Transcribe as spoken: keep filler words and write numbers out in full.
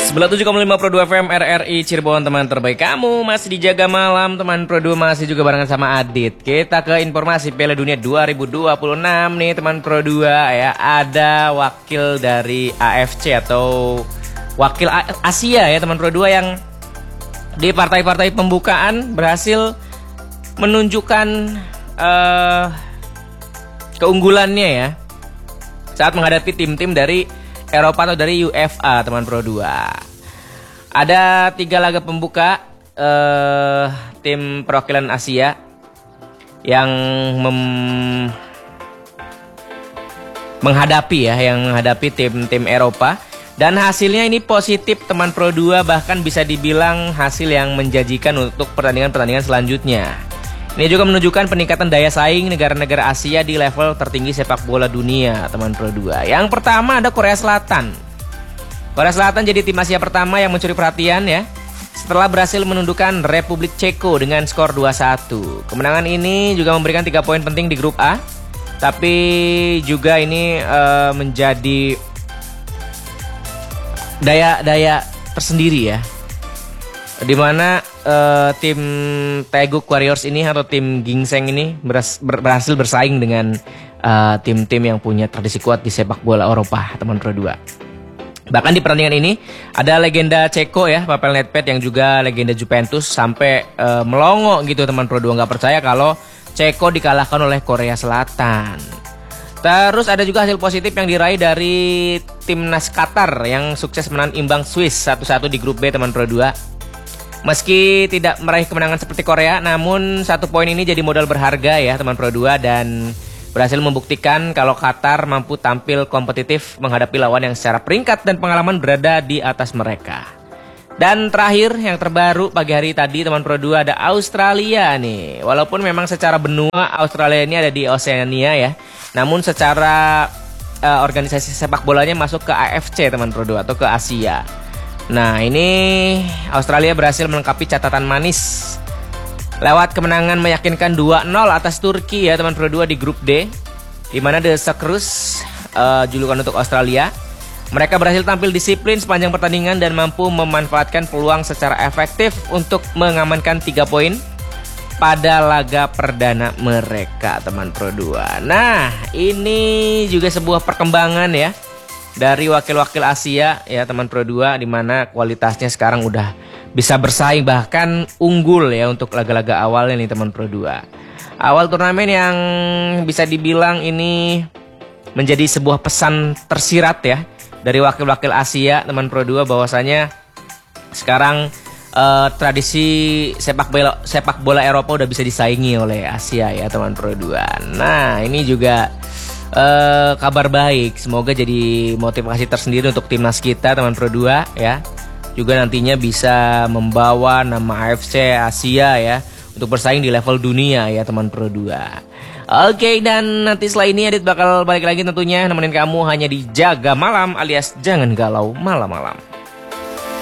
sembilan puluh tujuh koma lima Pro dua F M R R I Cirebon, teman terbaik kamu. Masih dijaga malam, teman Pro dua, masih juga barengan sama Adit. Kita ke informasi Piala Dunia dua ribu dua puluh enam nih, teman Pro dua ya. Ada wakil dari A F C atau wakil Asia ya, teman Pro dua, yang di partai-partai pembukaan berhasil menunjukkan uh, keunggulannya ya saat menghadapi tim-tim dari Eropa atau dari UEFA, teman Pro dua. Ada tiga laga pembuka uh, tim perwakilan Asia yang mem- menghadapi ya, yang menghadapi tim-tim Eropa, dan hasilnya ini positif, teman Pro dua, bahkan bisa dibilang hasil yang menjanjikan untuk pertandingan-pertandingan selanjutnya. Ini juga menunjukkan peningkatan daya saing negara-negara Asia di level tertinggi sepak bola dunia, teman Pro dua. Yang pertama ada Korea Selatan. Korea Selatan jadi tim Asia pertama yang mencuri perhatian ya, setelah berhasil menundukkan Republik Ceko dengan skor dua satu. Kemenangan ini juga memberikan tiga poin penting di grup A, tapi juga ini uh, menjadi daya-daya tersendiri ya, di mana uh, tim Taeguk Warriors ini atau tim Gingseng ini beras, ber, berhasil bersaing dengan uh, tim-tim yang punya tradisi kuat di sepak bola Eropa, teman Pro dua. Bahkan di pertandingan ini ada legenda Ceko ya, Pavel Nedved, yang juga legenda Juventus, sampai uh, melongo gitu, teman Pro dua, nggak percaya kalau Ceko dikalahkan oleh Korea Selatan. Terus ada juga hasil positif yang diraih dari timnas Qatar yang sukses menahan imbang Swiss satu satu di grup B, teman Pro dua. Meski tidak meraih kemenangan seperti Korea, namun satu poin ini jadi modal berharga ya, teman Pro dua, dan berhasil membuktikan kalau Qatar mampu tampil kompetitif menghadapi lawan yang secara peringkat dan pengalaman berada di atas mereka. Dan terakhir yang terbaru pagi hari tadi, teman Pro dua, ada Australia nih. Walaupun memang secara benua Australia ini ada di Oceania ya, namun secara uh, organisasi sepak bolanya masuk ke A F C, teman Pro dua, atau ke Asia. Nah, ini Australia berhasil melengkapi catatan manis lewat kemenangan meyakinkan dua nol atas Turki ya, teman Pro dua, di grup D, di mana The Socceroos, uh, julukan untuk Australia. Mereka berhasil tampil disiplin sepanjang pertandingan dan mampu memanfaatkan peluang secara efektif untuk mengamankan tiga poin pada laga perdana mereka, teman Pro dua. Nah, ini juga sebuah perkembangan ya dari wakil-wakil Asia ya, teman Pro dua, di mana kualitasnya sekarang udah bisa bersaing, bahkan unggul ya untuk laga-laga awalnya nih, teman Pro dua. Awal turnamen yang bisa dibilang ini menjadi sebuah pesan tersirat ya dari wakil-wakil Asia, teman Pro dua, bahwasanya sekarang uh, tradisi sepak bola sepak bola Eropa udah bisa disaingi oleh Asia ya, teman Pro dua. Nah, ini juga uh, kabar baik, semoga jadi motivasi tersendiri untuk timnas kita, teman Pro dua ya. Juga nantinya bisa membawa nama A F C Asia ya untuk bersaing di level dunia ya, teman Pro dua. Oke, dan nanti setelah ini Adit bakal balik lagi tentunya nemenin kamu hanya di Jaga Malam alias Jangan Galau Malam-Malam.